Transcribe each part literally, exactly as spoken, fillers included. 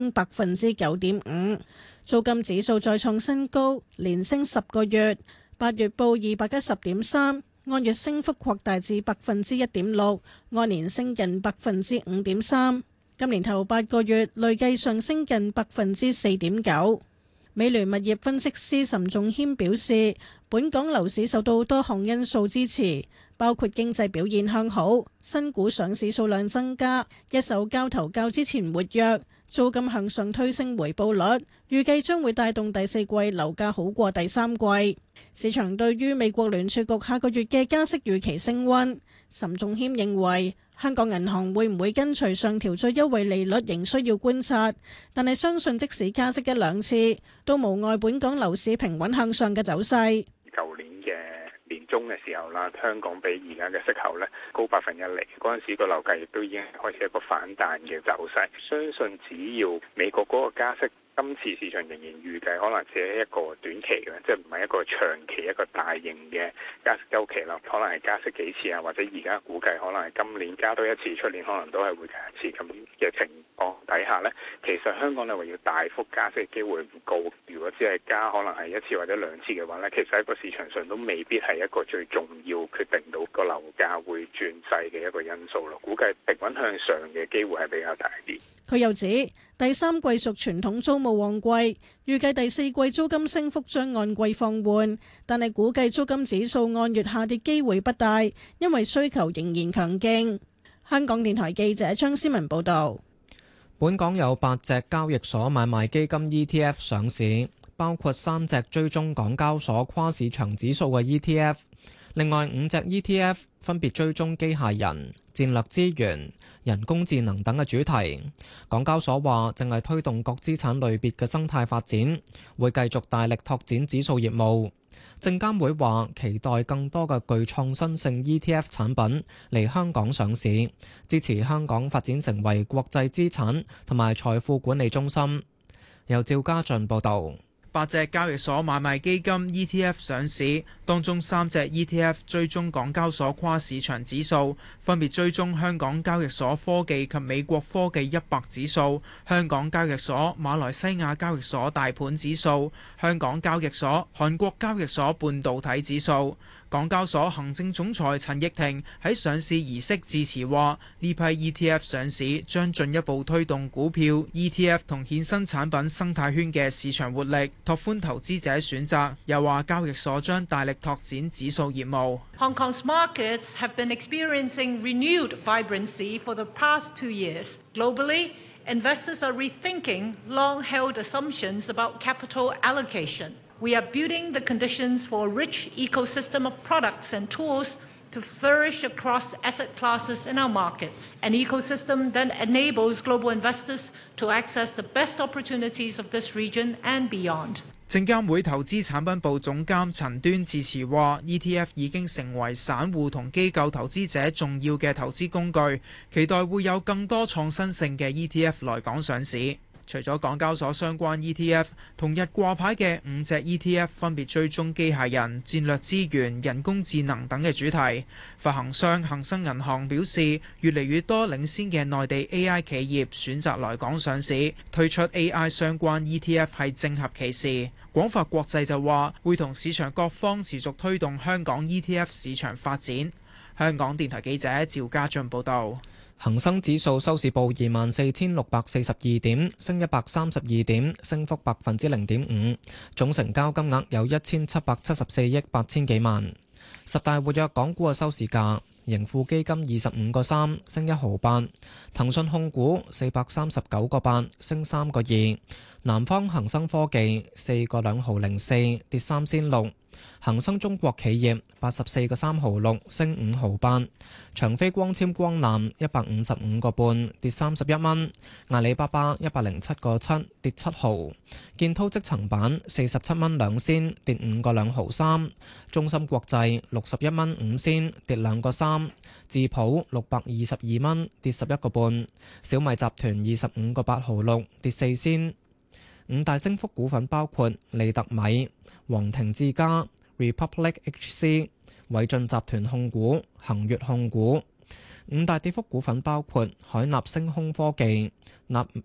百分之九點五。租金指數再創新高，連升十個月，八月報二百一十點三，按月升幅擴大至百分之一點六，按年升近百分之五點三。今年頭八個月累計上升近百分之四點九。美聯物業分析師岑仲謙表示，本港樓市受到多項因素支持，包括經濟表現向好、新股上市數量增加、一手交投較之前活躍、租金向上推升回報率，預計將會帶動第四季樓價好過第三季。市場對於美國聯儲局下個月嘅加息預期升溫，岑仲謙認為香港銀行會唔會跟隨上調最優惠利率仍需要觀察，但係相信即使加息一兩次，都無礙本港樓市平穩向上嘅走勢。 舊年嘅年中嘅時候啦，香港比而家嘅息口咧高百分一厘，嗰陣時個樓價亦都已經開始一個反彈嘅走勢。相信只要美國嗰個加息，今次市場仍然預計可能只係一個短期嘅，即係唔係一個長期一個大型嘅加息週期啦。可能係加息幾次啊，或者而家估計可能係今年加多一次，出年可能都係會加一次咁嘅情況底下呢，其實香港你話要大幅加息嘅機會唔高。如果只係加可能係一次或者兩次嘅話呢，其實喺個市場上都未必係一個最重要決定到個樓價會轉勢嘅一個因素咯。估計平穩向上嘅機會係比較大啲。 佢又指第三季屬傳統租務旺季，預計第四季租金升幅將按季放緩，但係估計租金指數按月下跌機會不大，因為需求仍然強勁。香港電台記者張思文報道。 本港有八隻交易所買賣基金 E T F 上市，包括三隻追蹤港交所跨市場指數嘅 E T F， 另外五隻 E T F 分別追蹤機械人、戰略資源、人工智能等嘅主題。港交所話正係推動各資產類別嘅生態發展，會繼續大力拓展指數業務。證監會話期待更多嘅具創新性 E T F 產品嚟香港上市，支持香港發展成為國際資產同埋財富管理中心。由趙家俊報導。 八隻交易所買賣基金 E T F 上市，當中三隻 E T F 追蹤港交所跨市場指數，分別追蹤香港交易所科技及美國科技一百指數、香港交易所馬來西亞交易所大盤指數、香港交易所韓國交易所半導體指數。港交所行政總裁陳奕婷喺上市儀式致辭話：呢批 E T F 上市將進一步推動股票、E T F 同衍生產品生態圈嘅市場活力，拓寬投資者選擇。又話交易所將大力拓展指數業務。 Hong Kong's markets have been experiencing renewed vibrancy for the past two years. Globally, investors are rethinking long-held assumptions about capital allocation. We are building the conditions for a rich ecosystem of products and tools to flourish across asset classes in our markets, an ecosystem that enables global investors to access the best opportunities of this region and beyond. 證監會投資產品部總監陳端致辭話 E T F 已經成為散戶同機構投資者重要嘅投資工具，期待會有更多創新性嘅 E T F 來港上市。除咗港交所相關 E T F， 同日掛牌嘅五隻 E T F 分別追蹤機械人、戰略資源、人工智能等嘅主題。發行商恒生銀行表示，越嚟越多領先嘅內地 A I 企業選擇來港上市，推出 A I 相關 E T F 係正合其時。廣發國際就話會同市場各方持續推動香港 E T F 市場發展。香港電台記者趙家俊報道。 恒生指數收市報二萬四千六百四十二點，升一百三十二點，升幅百分之零點五。總成交金額有一千七百七十四億八千幾萬。十大活躍港股嘅收市價：盈富基金二十五個三，升一毫八；騰訊控股四百三十九個八，升三個二；南方恒生科技四個兩毫零四，跌三仙六；恒生中國企業八十四個三毫六，升五毫八；長飛光纖光纜一百五十五個半，跌三十一蚊；阿里巴巴一百零七個七，跌七毫；建滔積層板四十七蚊兩仙，跌五個兩毫三；中芯國際六十一蚊五仙，跌兩個三；智普六百二十二蚊，跌十一個半；小米集團二十五個八毫六，跌四仙。五大升幅股份包括利特米、皇庭智家、Republic H C、偉進集團控股、恒悅控股。五大跌幅股份包括海納星空科技、納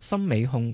森美控